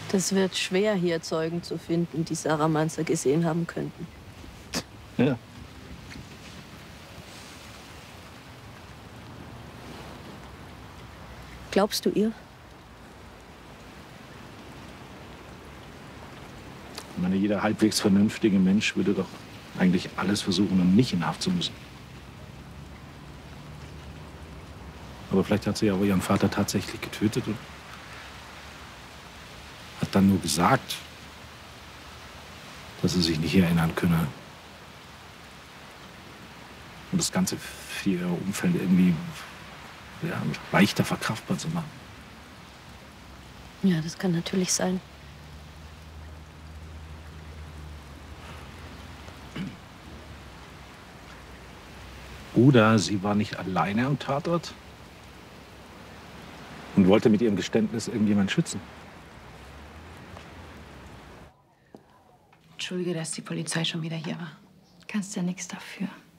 Das wird schwer, hier Zeugen zu finden, die Sarah Manzer gesehen haben könnten. Ja. Glaubst du ihr? Ich meine, jeder halbwegs vernünftige Mensch würde doch eigentlich alles versuchen, um nicht in Haft zu müssen. Aber vielleicht hat sie ja auch ihren Vater tatsächlich getötet und hat dann nur gesagt, dass sie sich nicht erinnern könne. Um das Ganze für ihr Umfeld irgendwie leichter verkraftbar zu machen. Ja, das kann natürlich sein. Oder sie war nicht alleine am Tatort und wollte mit ihrem Geständnis irgendjemand schützen. Entschuldige, dass die Polizei schon wieder hier war. Kannst ja nichts dafür.